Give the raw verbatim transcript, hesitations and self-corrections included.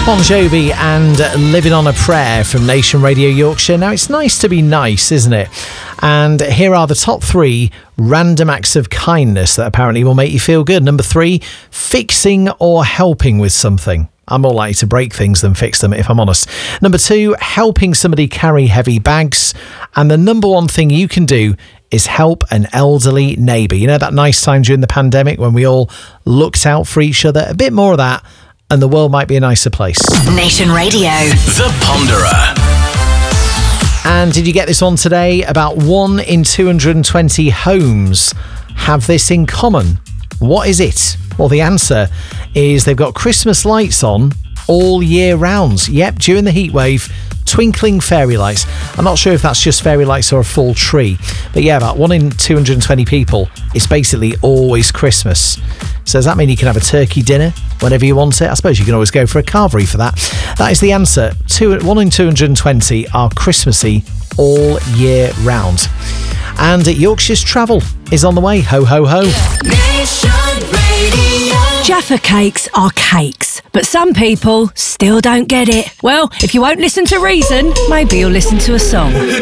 Bon Jovi and Living on a Prayer from Nation Radio Yorkshire. Now, it's nice to be nice, isn't it? And here are the top three random acts of kindness that apparently will make you feel good. Number three, fixing or helping with something. I'm more likely to break things than fix them, if I'm honest. Number two, helping somebody carry heavy bags. And the number one thing you can do is help an elderly neighbour. You know, that nice time during the pandemic when we all looked out for each other? A bit more of that, and the world might be a nicer place. Nation Radio. The Ponderer. And did you get this one today? About one in two hundred twenty homes have this in common. What is it? Well, the answer is they've got Christmas lights on all year round. Yep, during the heatwave, twinkling fairy lights. I'm not sure if that's just fairy lights or a full tree. But yeah, about one in two hundred twenty people, it's basically always Christmas. So does that mean you can have a turkey dinner whenever you want it? I suppose you can always go for a carvery for that. That is the answer. Two, one in two hundred twenty are Christmassy all year round. And Yorkshire's travel is on the way. Ho, ho, ho. Nation Radio. Jaffa cakes are cakes, but some people still don't get it. Well, if you won't listen to reason, maybe you'll listen to a song.